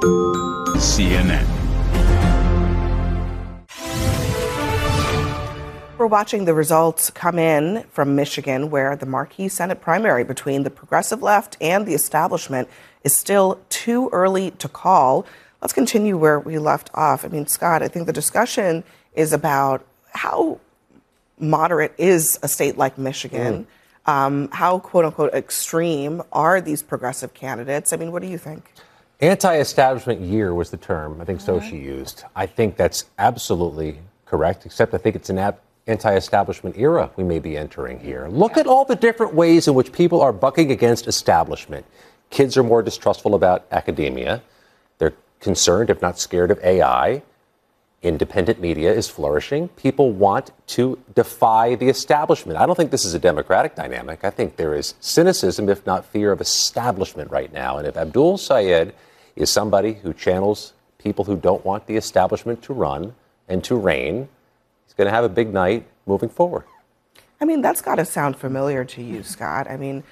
CNN. We're watching the results come in from Michigan, where the marquee Senate primary between the progressive left and the establishment is still too early to call. Let's continue where we left off. I mean, Scott, I think the discussion is about how moderate is a state like Michigan. How, quote unquote, extreme are these progressive candidates? I mean, what do you think? Anti-establishment year was the term. I think so she used. I think that's absolutely correct, except I think it's an anti-establishment era we may be entering here. Look at all the different ways in which people are bucking against establishment. Kids are more distrustful about academia. They're concerned, if not scared, of AI. Independent media is flourishing. People want to defy the establishment. I don't think this is a democratic dynamic. I think there is cynicism, if not fear, of establishment right now. And if Abdul Sayed is somebody who channels people who don't want the establishment to run and to reign, he's going to have a big night moving forward. I mean, that's got to sound familiar to you, Scott. I mean,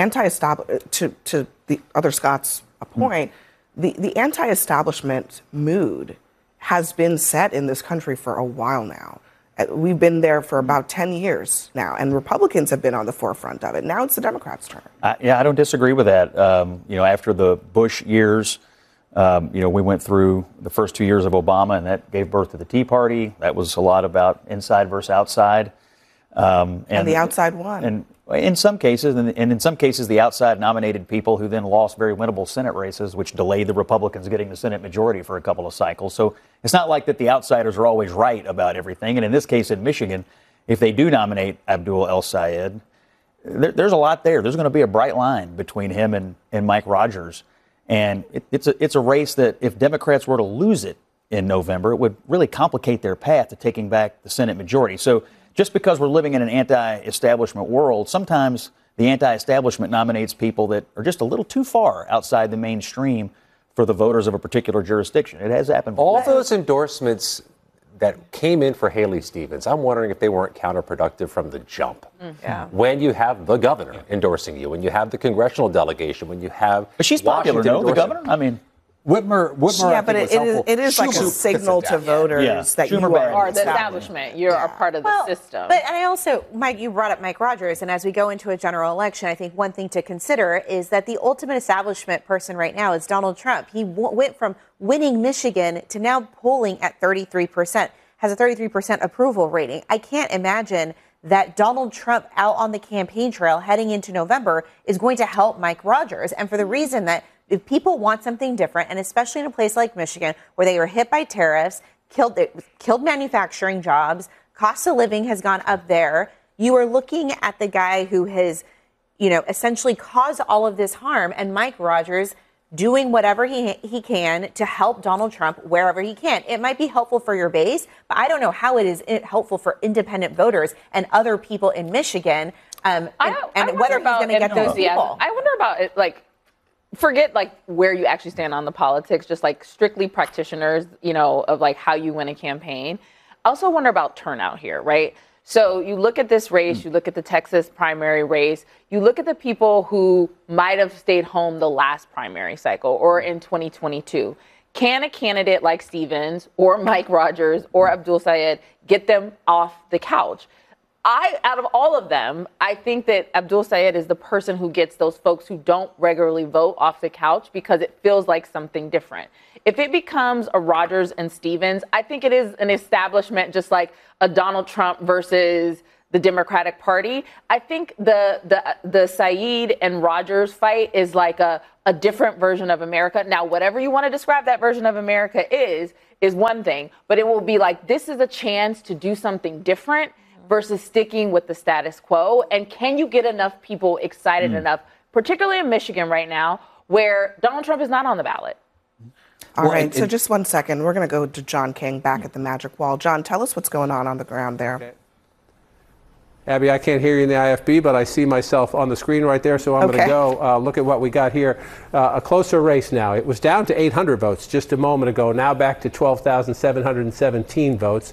to the other Scott's point, the anti-establishment mood has been set in this country for a while now. We've been there for about 10 years now, and Republicans have been on the forefront of it. Now it's the Democrats' turn. Yeah, I don't disagree with that. After the Bush years, we went through the first 2 years of Obama, and that gave birth to the Tea Party. That was a lot about inside versus outside. And the outside won. And in some cases, and in some cases, the outside nominated people who then lost very winnable Senate races, which delayed the Republicans getting the Senate majority for a couple of cycles. So it's not like that the outsiders are always right about everything. And in this case, in Michigan, if they do nominate Abdul El Sayed, there's a lot there. There's going to be a bright line between him and Mike Rogers. And it's a race that if Democrats were to lose it in November, it would really complicate their path to taking back the Senate majority. So just because we're living in an anti-establishment world, sometimes the anti-establishment nominates people that are just a little too far outside the mainstream for the voters of a particular jurisdiction. It has happened before. All those endorsements that came in for Haley Stevens, I'm wondering if they weren't counterproductive from the jump. Yeah. When you have the governor endorsing you, when you have the congressional delegation, when you have But she's popular, no, the governor? I mean, Whitmer, yeah, but it is like a signal to voters that you are the establishment. You're a part of the system. But and I also, Mike, you brought up Mike Rogers, and as we go into a general election, I think one thing to consider is that the ultimate establishment person right now is Donald Trump. He went from winning Michigan to now polling at 33%, has a 33% approval rating. I can't imagine that Donald Trump out on the campaign trail heading into November is going to help Mike Rogers. And for the reason that if people want something different, and especially in a place like Michigan, where they were hit by tariffs, killed manufacturing jobs, cost of living has gone up there, you are looking at the guy who has, essentially caused all of this harm, and Mike Rogers doing whatever he can to help Donald Trump wherever he can. It might be helpful for your base, but I don't know how it is helpful for independent voters and other people in Michigan, and whether he's going to get those people. I wonder about it, forget where you actually stand on the politics, just strictly practitioners, of how you win a campaign. I also wonder about turnout here, right? So you look at this race, you look at the Texas primary race, you look at the people who might have stayed home the last primary cycle or in 2022. Can a candidate like Stevens or Mike Rogers or Abdul Sayed get them off the couch? Out of all of them, I think that Abdul Sayed is the person who gets those folks who don't regularly vote off the couch because it feels like something different. If it becomes a Rogers and Stevens, I think it is an establishment, just like a Donald Trump versus the Democratic Party. I think the Sayed and Rogers fight is like a different version of America. Now, whatever you want to describe that version of America is one thing, but it will be this is a chance to do something different versus sticking with the status quo. And can you get enough people excited enough, particularly in Michigan right now, where Donald Trump is not on the ballot? All right, so just 1 second. We're going to go to John King back at the Magic Wall. John, tell us what's going on the ground there. Abby, I can't hear you in the IFB, but I see myself on the screen right there, so I'm going to go look at what we got here. A closer race now. It was down to 800 votes just a moment ago, now back to 12,717 votes,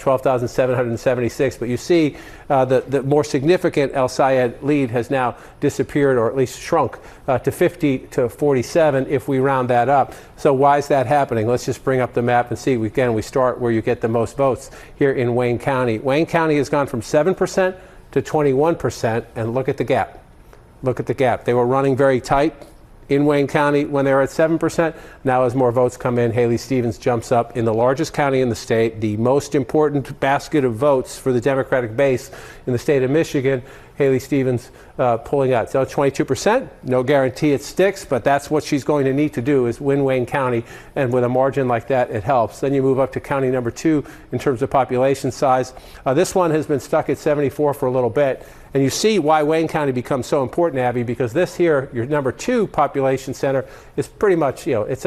12,776. But you see the more significant El Sayed lead has now disappeared, or at least shrunk to 50 to 47 if we round that up. So why is that happening? Let's just bring up the map and see. Again, we start where you get the most votes here in Wayne County. Wayne County has gone from 7% to 21%, and look at the gap. Look at the gap. They were running very tight in Wayne County when they were at 7%. Now as more votes come in, Haley Stevens jumps up in the largest county in the state, the most important basket of votes for the Democratic base in the state of Michigan. Haley Stevens pulling out. So 22%, no guarantee it sticks, but that's what she's going to need to do, is win Wayne County, and with a margin like that, it helps. Then you move up to county number 2 in terms of population size. This one has been stuck at 74 for a little bit, and you see why Wayne County becomes so important, Abby, because this here, your number 2 population center, is pretty much,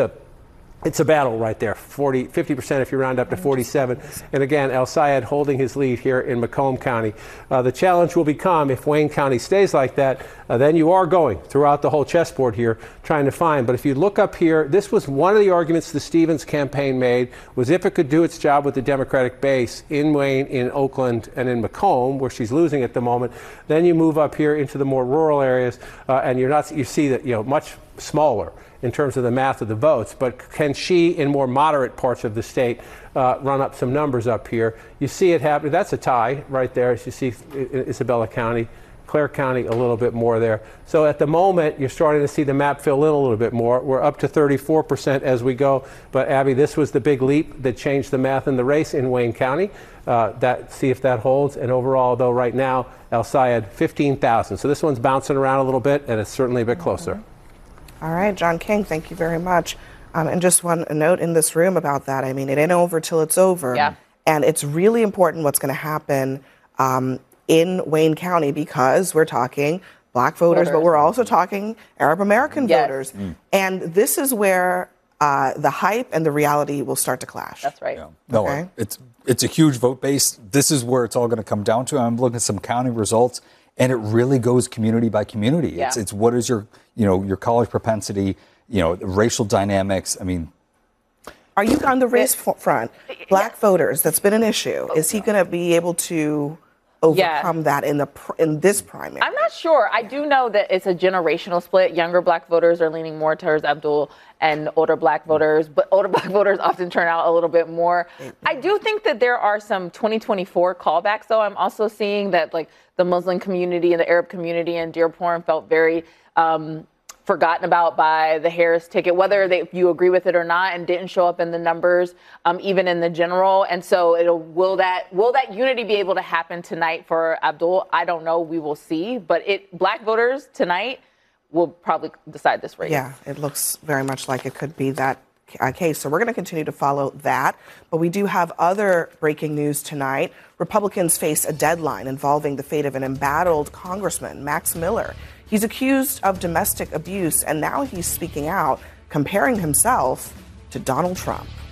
it's a battle right there, 50% if you round up to 47. And again, El Sayed holding his lead here in Macomb County. The challenge will become, if Wayne County stays like that, then you are going throughout the whole chessboard here trying to find. But if you look up here, this was one of the arguments the Stevens campaign made, was if it could do its job with the Democratic base in Wayne, in Oakland, and in Macomb, where she's losing at the moment, then you move up here into the more rural areas, and you see that, much smaller in terms of the math of the votes, but can she, in more moderate parts of the state, run up some numbers up here? You see it happening. That's a tie right there, as you see Isabella County, Clare County a little bit more there. So at the moment, you're starting to see the map fill in a little bit more. We're up to 34% as we go. But Abby, this was the big leap that changed the math in the race in Wayne County. See if that holds. And overall, though, right now, El Sayed, 15,000. So this one's bouncing around a little bit, and it's certainly a bit closer. All right, John King, thank you very much. And just one note in this room about that. I mean, it ain't over till it's over. Yeah. And it's really important what's going to happen in Wayne County, because we're talking black voters, but we're also talking Arab American voters. And this is where the hype and the reality will start to clash. That's right. Yeah. No, Okay. it's a huge vote base. This is where it's all going to come down to. I'm looking at some county results, and it really goes community by community. Yeah. It's what is your college propensity, racial dynamics. I mean, are you on the race front? Black voters, that's been an issue. Is he going to be able to overcome that in this primary? I'm not sure. I do know that it's a generational split. Younger black voters are leaning more towards Abdul, and older black voters, but older black voters often turn out a little bit more. I do think that there are some 2024 callbacks, though. I'm also seeing that the Muslim community and the Arab community in Dearborn felt very forgotten about by the Harris ticket, whether you agree with it or not, and didn't show up in the numbers, even in the general. And so will that unity be able to happen tonight for Abdul? I don't know. We will see. But black voters tonight will probably decide this race. Yeah, it looks very much like it could be that case. So we're going to continue to follow that. But we do have other breaking news tonight. Republicans face a deadline involving the fate of an embattled congressman, Max Miller. He's accused of domestic abuse, and now he's speaking out, comparing himself to Donald Trump.